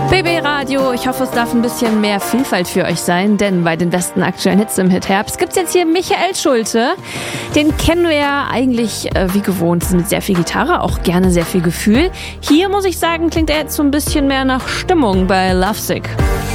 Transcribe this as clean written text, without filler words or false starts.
BB Radio, ich hoffe, es darf ein bisschen mehr Vielfalt für euch sein, denn bei den besten aktuellen Hits im Hit-Herbst gibt's jetzt hier Michael Schulte. Den kennen wir ja eigentlich wie gewohnt, mit sehr viel Gitarre, auch gerne sehr viel Gefühl. Hier muss ich sagen, klingt er jetzt so ein bisschen mehr nach Stimmung bei Lovesick.